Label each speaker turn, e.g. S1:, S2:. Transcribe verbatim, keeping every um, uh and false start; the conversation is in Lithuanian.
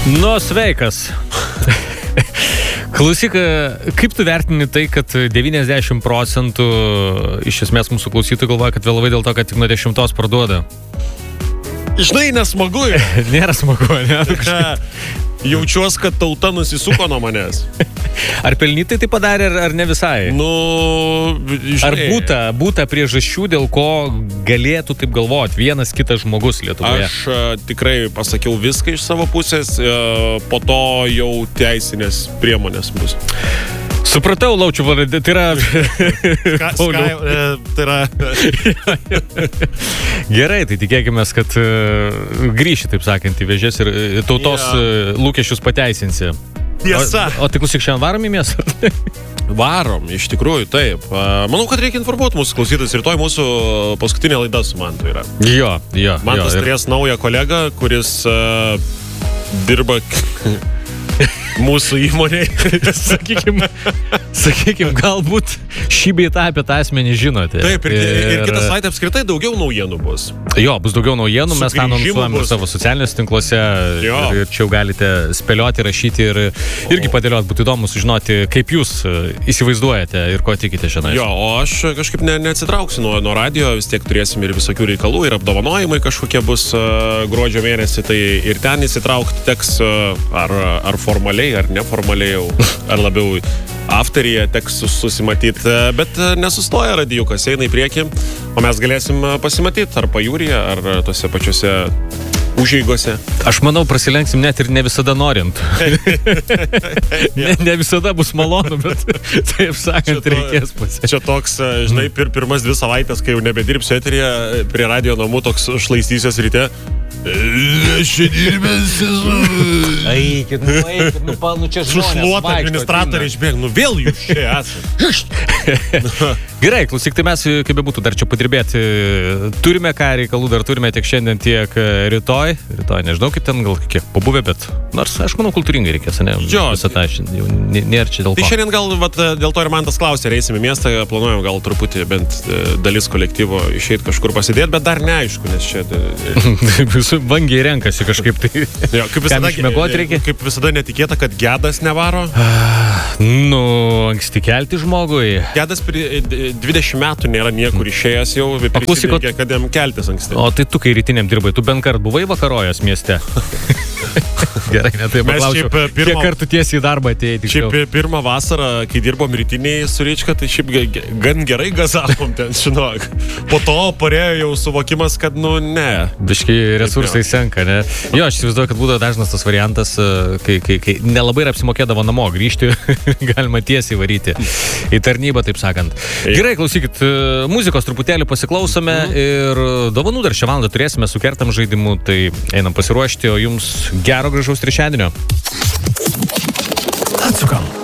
S1: Nu, sveikas. Klausyk, kaip tu vertini tai, kad devyniasdešimt procentų iš esmės mūsų klausytojų galvoja, kad vėlavai dėl to, kad tik nuo dešimtos parduoda?
S2: Žinai, nesmagu.
S1: Nėra smagu, ne?
S2: Jaučiuosi, kad tauta nusisuko nuo manęs.
S1: Ar pelnytai tai padarė, ar, ar ne visai?
S2: Nu, žinai.
S1: Ar būta, būta priežasčių, dėl ko galėtų taip galvoti vienas kitas žmogus Lietuvoje?
S2: Aš a, tikrai pasakiau viską iš savo pusės, a, po to jau teisinės priemonės bus.
S1: Supratau, Laučiu, tai yra...
S2: Ska, ska, e, tai yra...
S1: Gerai, tai tikėkime, kad uh, grįši, taip sakant, į vėžės ir uh, tautos yeah. uh, lūkesčius pateisinsi.
S2: Tiesa.
S1: O, o tai klausyk, šiandien varom į miestą?
S2: Varom, iš tikrųjų, taip. Manau, kad reikia informuoti mūsų klausytojus. Rytoj mūsų paskutinė laida su Mantu yra.
S1: Jo, jo.
S2: Mantas
S1: jo,
S2: turės ir... naują kolegą, kuris uh, dirba... mūsų įmonėje.
S1: Sakykim, sakykim, galbūt šį beitą apie tą asmenį žinote.
S2: Taip, ir, ir, ir kitą savaitę apskritai daugiau naujienų bus.
S1: Jo, bus daugiau naujienų, mes tą anonsuojame savo socialiniuose tinkluose ir, ir čia jau galite spėlioti, rašyti ir irgi padėlioti, būtų įdomu sužinoti, kaip jūs įsivaizduojate ir ko tikite šiandien.
S2: Jo, o aš kažkaip ne, neatsitrauksiu nuo, nuo radio, vis tiek turėsim ir visokių reikalų, ir apdovanojimai kažkokie bus uh, gruodžio mėnesį, tai ir ten įsitraukti teks uh, ar, ar formaliai, ar neformaliai jau, ar labiau afteryje teks susimatyti, bet nesustoja radijukas, eina į priekį, o mes galėsim pasimatyti ar pajūryje, ar tose pačiose užeigose.
S1: Aš manau, prasilenksim net ir ne visada norint. ne, ne visada bus malonu, bet taip sakant, to, reikės pasiekti.
S2: Čia toks, žinai, pir, pirmas dvi savaitės, kai jau nebedirbsiu eteryje, prie radio namų toks šlaistysios ryte. Aš čia dirbęs esu.
S1: Eikit, nu, eikit, nu, pa, nu čia žmonės.
S2: Sušluota administratoriai išbėg, nu vėl jūs čia esate.
S1: Gerai, klausyk, tai mes, kaip bebūtų, dar čia padirbėti. Turime ką reikalų, dar turime tiek šiandien, tiek rytoj. Rytoj, nežinau, kaip ten, gal kiek pabuvę, bet nors, aš manau, kultūringai reikės, ne?
S2: Jo.
S1: Visą tą šiandien, jau nėra čia dėl ko.
S2: Tai šiandien gal, vat, dėl to ir man tas klausė, reisim į miestą, planuojam gal truputį bent dalis kolektyvo išeit kažkur pasidėti, bet dar neaišku, nes čia...
S1: Vangiai renkasi kažkaip tai.
S2: Jo, kaip visada,
S1: reikia?
S2: Kaip visada netikėta, kad Gedas nevaro.
S1: Nu, anksti kelti žmogui.
S2: Gedas dvidešimt metų nėra niekur išėjęs jau, prisidėkė, kad jam keltis anksti.
S1: O tai tu, kai rytiniam dirbai, tu bent kart buvai vakarojęs mieste? Gerai, ne, tai paklausiu, pirma, kiek kartų tiesiai į darbą atėjai?
S2: Šiaip pirmą vasarą, kai dirbom rytiniai su Rička, tai šiaip gan gerai gazavom ten, žinok. Po to parėjo jau suvokimas, kad, nu, ne.
S1: Biškai resursai senka, ne? Jo, aš įsivaizduoju, kad būdavo dažnas tas variantas, kai, kai, kai nelabai ir apsimokėdavo namo grįžti, galima tiesiai varyti į tarnybą, taip sakant. Gerai, klausykit, muzikos truputėlį pasiklausome mm. ir dovanų dar šią valandą turėsime su Kertam žaidimu, tai einam pasiruošti, o jums gero gražaus trečiadienio.
S3: Atsukam.